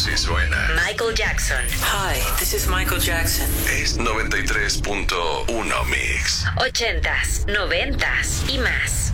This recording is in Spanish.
Así suena. Michael Jackson. Hi, this is Michael Jackson. Es 93.1 Mix. 80s, 90s y más.